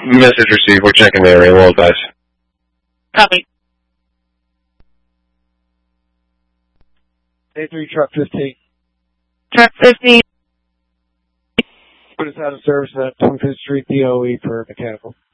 Message received. We're checking the area. We'll advise. Copy. A3 Truck 15. Truck 15. Put us out of service at 25th Street DOE for mechanical.